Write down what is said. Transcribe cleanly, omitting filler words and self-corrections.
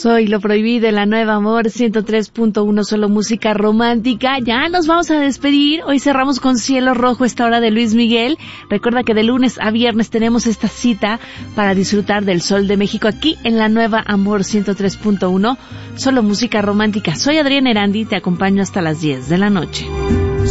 Soy Lo Prohibido en la Nueva Amor 103.1, solo música romántica. Ya nos vamos a despedir. Hoy cerramos con Cielo Rojo, esta hora de Luis Miguel. Recuerda que de lunes a viernes tenemos esta cita para disfrutar del sol de México aquí en la Nueva Amor 103.1, solo música romántica. Soy Adriana Erandi, te acompaño hasta las 10 de la noche.